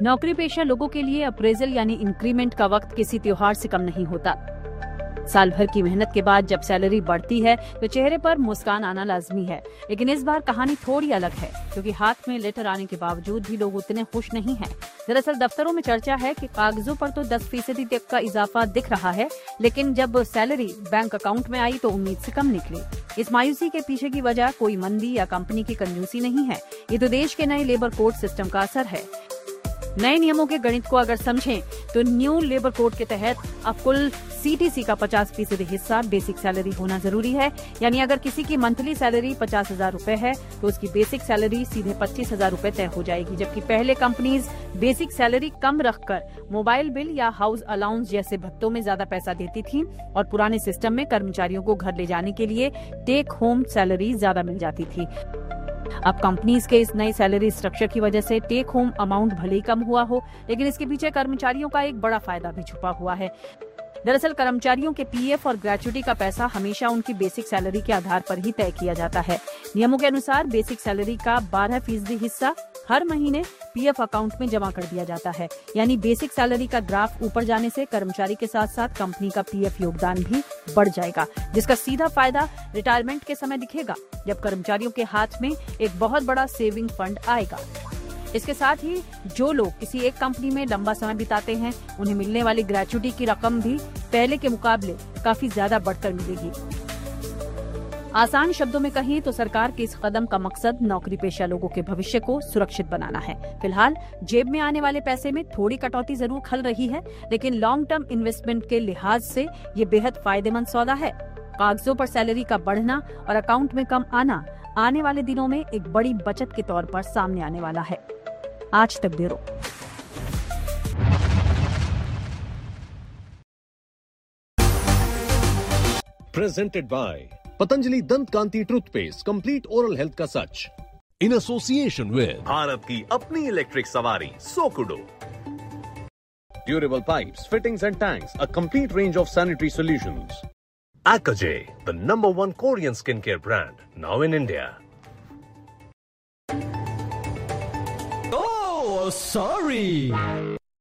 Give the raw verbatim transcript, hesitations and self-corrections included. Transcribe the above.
नौकरी पेशा लोगों के लिए अप्रेजल यानी इंक्रीमेंट का वक्त किसी त्योहार से कम नहीं होता। साल भर की मेहनत के बाद जब सैलरी बढ़ती है तो चेहरे पर मुस्कान आना लाजमी है, लेकिन इस बार कहानी थोड़ी अलग है, क्योंकि हाथ में लेटर आने के बावजूद भी लोग उतने खुश नहीं हैं। दरअसल दफ्तरों में चर्चा है कि कागजों पर तो दस फीसदी तक का इजाफा दिख रहा है, लेकिन जब सैलरी बैंक अकाउंट में आई तो उम्मीद से कम निकली। इस मायूसी के पीछे की वजह कोई मंदी या कंपनी की कंजूसी नहीं है, ये तो देश के नए लेबर कोड सिस्टम का असर है। नए नियमों के गणित को अगर समझें तो न्यू लेबर कोड के तहत अब कुल सीटीसी का पचास फीसदी हिस्सा बेसिक सैलरी होना जरूरी है। यानी अगर किसी की मंथली सैलरी पचास हजार रूपए है तो उसकी बेसिक सैलरी सीधे पच्चीस हजार रूपए तय हो जाएगी, जबकि पहले कंपनीज बेसिक सैलरी कम रखकर मोबाइल बिल या हाउस अलाउंस जैसे भत्तों में ज्यादा पैसा देती थी और पुराने सिस्टम में कर्मचारियों को घर ले जाने के लिए टेक होम सैलरी ज्यादा मिल जाती थी। अब कंपनीज के इस नए सैलरी स्ट्रक्चर की वजह से टेक होम अमाउंट भले ही कम हुआ हो, लेकिन इसके पीछे कर्मचारियों का एक बड़ा फायदा भी छुपा हुआ है। दरअसल कर्मचारियों के पीएफ और ग्रेच्युटी का पैसा हमेशा उनकी बेसिक सैलरी के आधार पर ही तय किया जाता है। नियमों के अनुसार बेसिक सैलरी का बारह फीसदी हिस्सा हर महीने पीएफ अकाउंट में जमा कर दिया जाता है। यानी बेसिक सैलरी का ग्राफ ऊपर जाने से कर्मचारी के साथ साथ कंपनी का पीएफ योगदान भी बढ़ जाएगा, जिसका सीधा फायदा रिटायरमेंट के समय दिखेगा, जब कर्मचारियों के हाथ में एक बहुत बड़ा सेविंग फंड आएगा। इसके साथ ही जो लोग किसी एक कंपनी में लंबा समय बिताते हैं, उन्हें मिलने वाली ग्रेच्युटी की रकम भी पहले के मुकाबले काफी ज्यादा बढ़कर मिलेगी। आसान शब्दों में कहें तो सरकार के इस कदम का मकसद नौकरी पेशा लोगों के भविष्य को सुरक्षित बनाना है। फिलहाल जेब में आने वाले पैसे में थोड़ी कटौती जरूर खल रही है, लेकिन लॉन्ग टर्म इन्वेस्टमेंट के लिहाज से ये बेहद फायदेमंद सौदा है। कागजों पर सैलरी का बढ़ना और अकाउंट में कम आना आने वाले दिनों में एक बड़ी बचत के तौर पर सामने आने वाला है। आज तक bureau. Presented by Patanjali Dant Kanti Toothpaste, Complete Oral Health का सच, in association with भारत की अपनी इलेक्ट्रिक सवारी सोकुडो, Durable Pipes, Fittings and Tanks, a complete range of sanitary solutions. Akaje, the number one Korean skincare brand, now in India. Oh, sorry.